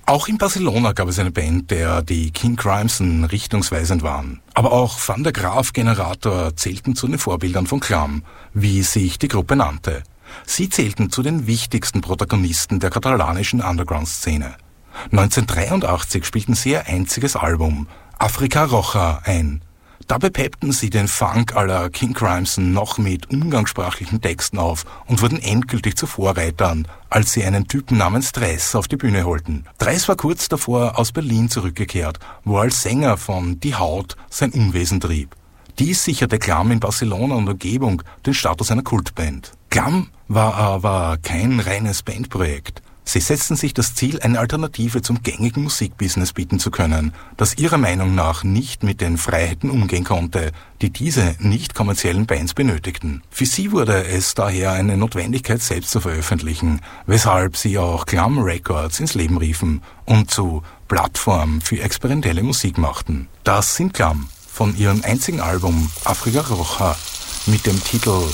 Auch in Barcelona gab es eine Band, der die King Crimson richtungsweisend waren. Aber auch Van der Graaf Generator zählten zu den Vorbildern von Clam, wie sich die Gruppe nannte. Sie zählten zu den wichtigsten Protagonisten der katalanischen Underground-Szene. 1983 spielten sie ihr einziges Album, Africa Roja, ein. Dabei peppten sie den Funk à la King Crimson noch mit umgangssprachlichen Texten auf und wurden endgültig zu Vorreitern, als sie einen Typen namens Dress auf die Bühne holten. Dress war kurz davor aus Berlin zurückgekehrt, wo er als Sänger von Die Haut sein Unwesen trieb. Dies sicherte Clam in Barcelona und Umgebung den Status einer Kultband. Clam war aber kein reines Bandprojekt. Sie setzten sich das Ziel, eine Alternative zum gängigen Musikbusiness bieten zu können, das ihrer Meinung nach nicht mit den Freiheiten umgehen konnte, die diese nicht kommerziellen Bands benötigten. Für sie wurde es daher eine Notwendigkeit, selbst zu veröffentlichen, weshalb sie auch Clam Records ins Leben riefen und zu Plattform für experimentelle Musik machten. Das sind Clam von ihrem einzigen Album Africa Roja mit dem Titel